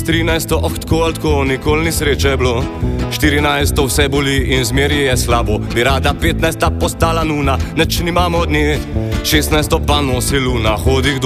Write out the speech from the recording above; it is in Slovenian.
13. Tako ali tako, nikoli ni sreče bilo. 14. Vse boli in zmeri je slabo. Bi rada 15. postala nuna, nič nimamo od nje. 16. pa nosi luna, hodi kdo